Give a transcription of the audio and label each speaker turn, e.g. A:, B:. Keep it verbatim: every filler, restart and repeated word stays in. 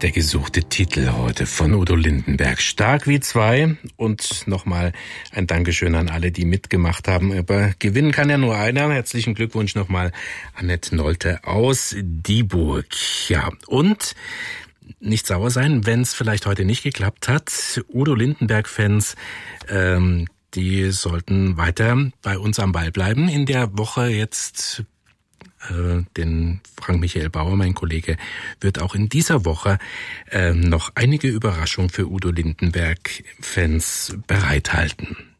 A: Der gesuchte Titel heute von Udo Lindenberg. Stark wie zwei. Und nochmal ein Dankeschön an alle, die mitgemacht haben. Aber gewinnen kann ja nur einer. Herzlichen Glückwunsch nochmal Annette Nolte aus Dieburg. Ja, und nicht sauer sein, wenn es vielleicht heute nicht geklappt hat. Udo Lindenberg-Fans, ähm, die sollten weiter bei uns am Ball bleiben. In der Woche jetzt äh, den Frank-Michael Bauer, mein Kollege, wird auch in dieser Woche äh, noch einige Überraschungen für Udo Lindenberg-Fans bereithalten.